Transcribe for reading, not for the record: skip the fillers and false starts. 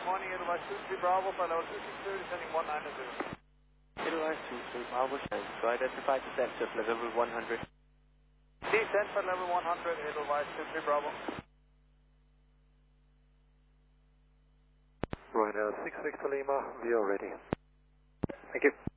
morning, Edelweiss 23 Bravo, flight level 2630, descending 190. Edelweiss 23 Bravo, standing to identify descent to level 100. Descent for level 100, Edelweiss 23 Bravo. Ryanair 6 Victor Lima, we are ready. Thank you.